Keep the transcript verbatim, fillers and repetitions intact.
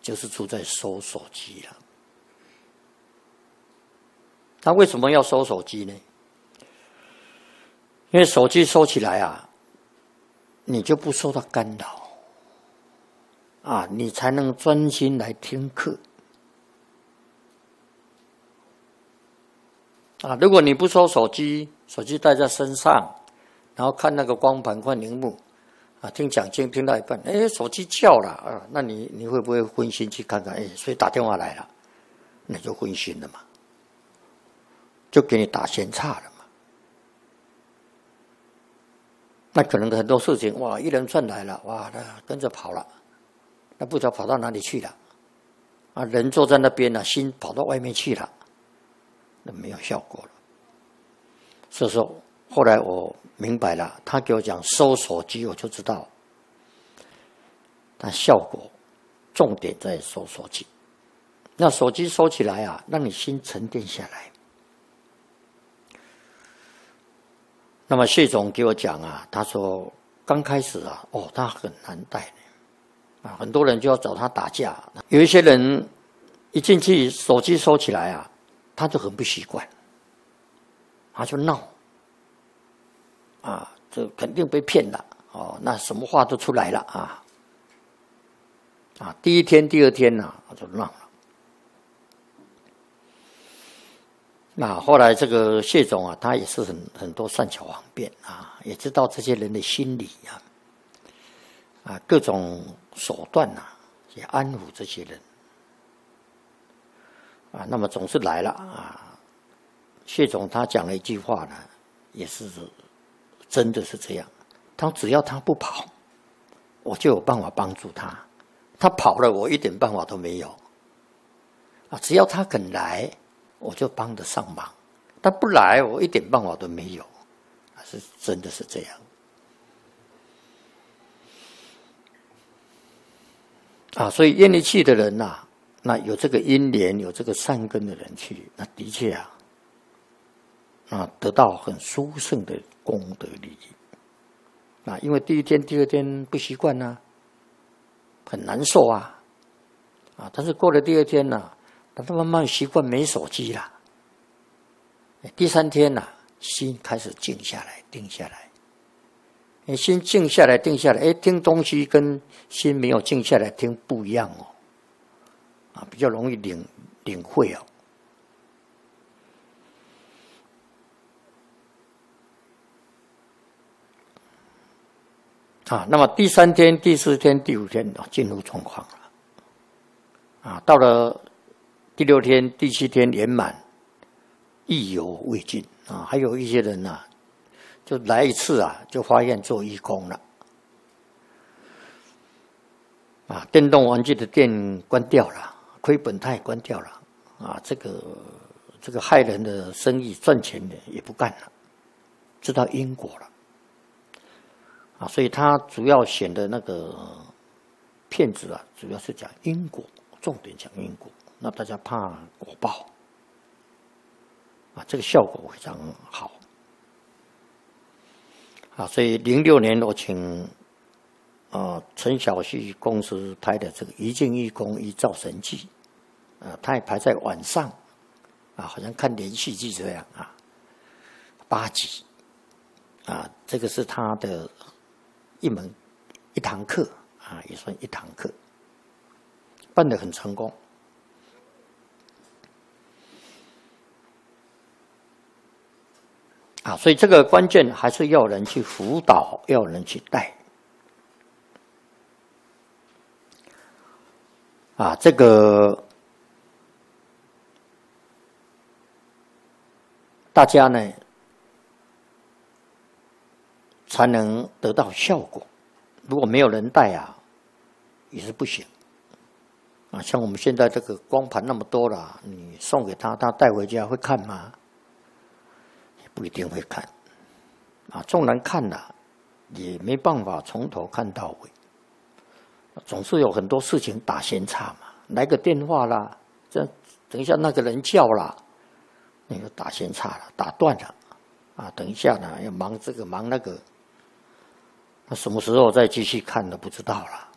就是出在收手机了。他为什么要收手机呢？因为手机收起来啊，你就不受到干扰啊，你才能专心来听课啊。如果你不收手机，手机带在身上，然后看那个光盘、看荧幕啊，听讲经听到一半，哎，手机叫了啊，那你你会不会分心去看看？哎，谁打电话来了？那就分心了嘛，就给你打闲岔了嘛。那可能很多事情哇，一连串来了，哇，那跟着跑了，那不知道跑到哪里去了啊？人坐在那边呢，心跑到外面去了，那没有效果了。所以说，后来我明白了，他给我讲收手机，我就知道，但效果重点在收手机。那手机收起来啊，让你心沉淀下来。那么谢总给我讲啊，他说刚开始啊，哦，他很难带啊，很多人就要找他打架。有一些人一进去手机收起来啊，他就很不习惯，他就闹啊，这肯定被骗了哦，那什么话都出来了啊啊，第一天、第二天呢、啊，就闹了。那后来这个谢总啊，他也是很很多善巧方便啊，也知道这些人的心理啊，啊，各种手段啊，也安抚这些人啊。那么总是来了啊，谢总他讲了一句话呢，也是真的是这样。他只要他不跑，我就有办法帮助他；他跑了，我一点办法都没有啊。只要他肯来，我就帮得上忙，他不来，我一点办法都没有，是真的是这样啊。所以愿意去的人呐、啊，那有这个因缘，有这个善根的人去，那的确啊，啊得到很殊胜的功德利益啊。因为第一天、第二天不习惯啊，很难受啊，啊，但是过了第二天呢、啊。他慢慢习惯没手机了，第三天呐、啊，心开始静下来、定下来。你心静下来、定下来，哎，听东西跟心没有静下来听不一样哦，啊，比较容易领领会哦。啊，那么第三天、第四天、第五天啊，进入状况了，啊，到了。第六天、第七天圆满，意犹未尽啊！还有一些人呐、啊，就来一次啊，就发现做义工了啊！电动玩具的店关掉了，亏本他也关掉了啊！这个这个害人的生意赚钱的也不干了，知道因果了啊！所以他主要选的那个骗子啊，主要是讲因果，重点讲因果。那大家怕果报啊，这个效果非常好啊，所以零六年我请啊陈小旭公司拍的这个《一境一功一造神记》啊，他也排在晚上啊，好像看连续剧这样啊，八集啊，这个是他的一门一堂课啊，也算一堂课，办得很成功。啊，所以这个关键还是要人去辅导，要人去带。啊，这个大家呢才能得到效果。如果没有人带啊，也是不行。啊，像我们现在这个光盘那么多了，你送给他，他带回家会看吗？不一定会看，啊，纵然看了，也没办法从头看到尾，总是有很多事情打闲岔嘛，来个电话啦，这等一下那个人叫啦，那个打闲岔了，打断了，啊，等一下呢要忙这个忙那个，那什么时候再继续看都不知道了。